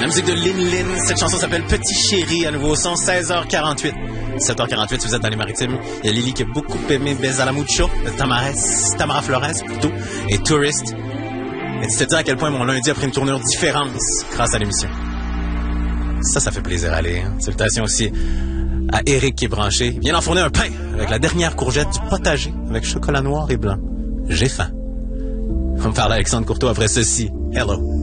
La musique de Lin Lin, cette chanson s'appelle Petit Chéri, à nouveau au son, 16h48. 17h48, si vous êtes dans les maritimes. Il y a Lily qui a beaucoup aimé Besa la Mucho, Tamara Flores plutôt, et Tourist. Et tu te dis à quel point mon lundi a pris une tournure différente grâce à l'émission. Ça fait plaisir à aller. Hein? Salutations aussi à Eric qui est branché. Il vient d'enfourner un pain avec la dernière courgette du potager avec chocolat noir et blanc. J'ai faim. On me parle à Alexandre Courteau après ceci. Hello.